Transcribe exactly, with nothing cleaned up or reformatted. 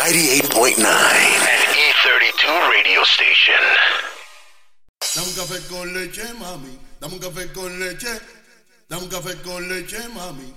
ninety-eight point nine. An E thirty-two radio station. Dame un café con leche, mami. Dame un café con leche. Dame un café con leche, mami.